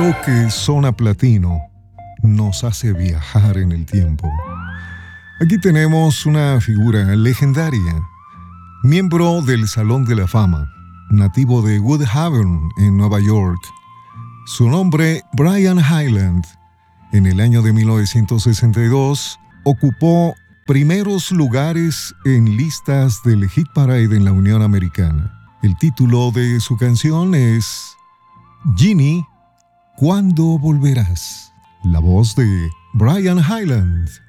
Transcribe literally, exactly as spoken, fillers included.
que Zona Platino nos hace viajar en el tiempo. Aquí tenemos una figura legendaria, miembro del Salón de la Fama, nativo de Woodhaven, en Nueva York. Su nombre, Brian Hyland. En el año de mil novecientos sesenta y dos, ocupó primeros lugares en listas del Hit Parade en la Unión Americana. El título de su canción es Ginny, ¿cuándo volverás? La voz de Brian Hyland.